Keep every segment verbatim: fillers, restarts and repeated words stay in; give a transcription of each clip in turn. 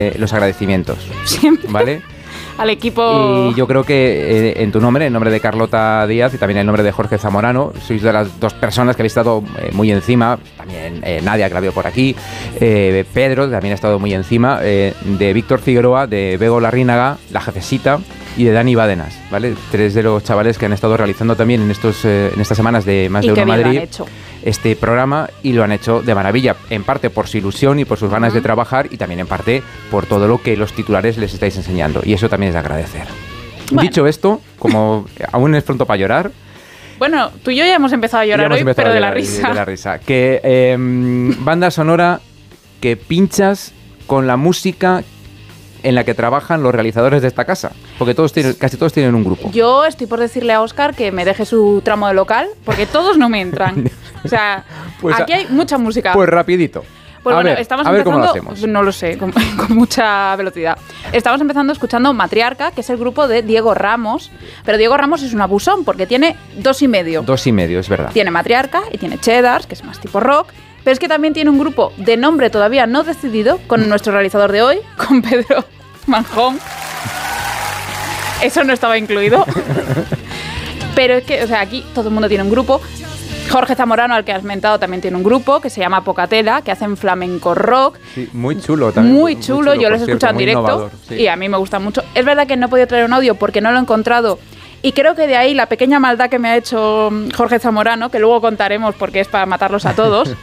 eh, los agradecimientos. Siempre. ¿Vale? Al equipo. Y yo creo que eh, en tu nombre, en nombre de Carlota Díaz y también en nombre de Jorge Zamorano, sois de las dos personas que habéis estado eh, muy encima, también eh, Nadia, que la veo por aquí, eh, Pedro, que también ha estado muy encima, eh, de Víctor Figueroa, de Bego Larrínaga, la jefecita, y de Dani Bádenas, ¿vale? Tres de los chavales que han estado realizando también en, estos, eh, en estas semanas de Más de Uno Madrid este programa, y lo han hecho de maravilla, en parte por su ilusión y por sus ganas uh-huh. de trabajar, y también en parte por todo lo que los titulares les estáis enseñando, y eso también es de agradecer. Bueno. Dicho esto, como aún es pronto para llorar. Bueno, tú y yo ya hemos empezado a llorar hoy, pero a de, llorar, la risa. de la risa. Que eh, banda sonora que pinchas con la música en la que trabajan los realizadores de esta casa, porque todos tienen, casi todos tienen un grupo. Yo estoy por decirle a Óscar que me deje su tramo de local, porque todos no me entran. O sea, pues aquí a, hay mucha música. Pues rapidito. Pues a bueno, ver, estamos a ver empezando, cómo lo hacemos. No lo sé, con, con mucha velocidad. Estamos empezando escuchando Matriarca, que es el grupo de Diego Ramos, pero Diego Ramos es un abusón, porque tiene dos y medio. Dos y medio, es verdad. Tiene Matriarca y tiene Cheddars, que es más tipo rock, pero es que también tiene un grupo de nombre todavía no decidido, con nuestro realizador de hoy, con Pedro Manjón. Eso no estaba incluido. Pero es que, o sea, aquí todo el mundo tiene un grupo. Jorge Zamorano, al que has mentado, también tiene un grupo que se llama Pocatela, que hacen flamenco rock. Sí, muy chulo también. Muy chulo, muy chulo yo los he escuchado en directo innovador, sí. Y a mí me gusta mucho. Es verdad que no he podido traer un audio porque no lo he encontrado. Y creo que de ahí la pequeña maldad que me ha hecho Jorge Zamorano, que luego contaremos porque es para matarlos a todos.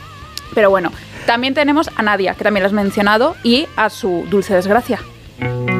Pero bueno, también tenemos a Nadia, que también lo has mencionado, y a su dulce desgracia.